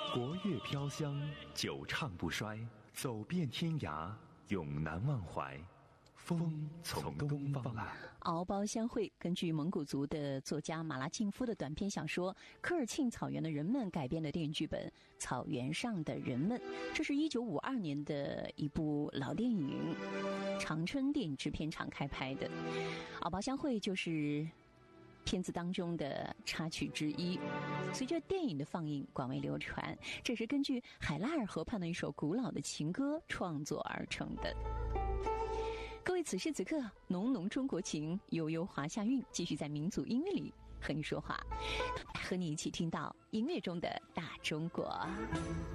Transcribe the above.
国乐飘香，久唱不衰，走遍天涯，永难忘怀。风从东方来， 敖包相会根据蒙古族的作家马拉敬夫的短篇小说《科尔沁草原的人们》改编的电影剧本《草原上的人们》，这是1952年的一部老电影，长春电影制片厂开拍的。敖包相会就是片子当中的插曲之一，随着电影的放映广为流传。这是根据海拉尔河畔的一首古老的情歌创作而成的。各位，此时此刻，浓浓中国情，悠悠华夏韵，继续在民族音乐里和你说话，和你一起听到音乐中的大中国。